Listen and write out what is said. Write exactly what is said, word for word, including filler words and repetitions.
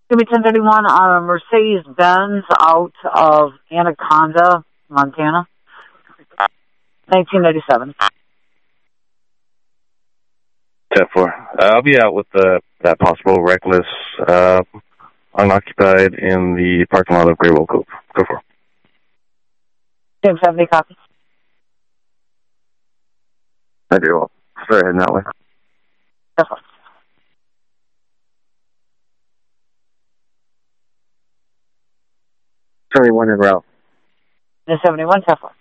Give me ten thirty-one on a Mercedes-Benz out of Anaconda, Montana. nineteen ninety-seven. ten four. Uh, I'll be out with uh, that possible reckless, uh, unoccupied in the parking lot of Grey Wolf Cove. Go for it. ten seventy, copy. I do. Well, start heading that way. Yes, sir. seventy-one in route. seventy-one, Tesla.